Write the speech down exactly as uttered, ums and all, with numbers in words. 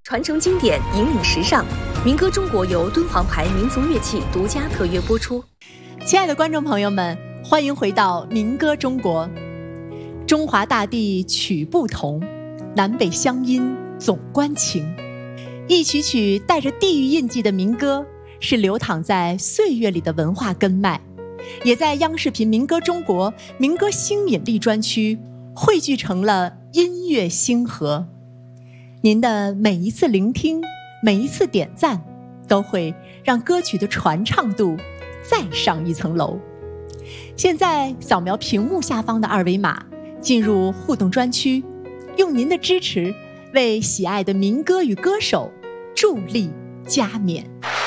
传承经典，引领时尚。民歌中国由敦煌牌民族乐器独家特约播出。 亲爱的观众朋友们，欢迎回到民歌中国。中华大地曲不同，南北乡音总关情。一曲曲带着地域印记的民歌，是流淌在岁月里的文化根脉，也在央视频民歌中国民歌新引力专区汇聚成了音乐星河。您的每一次聆听，每一次点赞，都会让歌曲的传唱度再上一层楼。现在扫描屏幕下方的二维码，进入互动专区，用您的支持为喜爱的民歌与歌手助力加冕。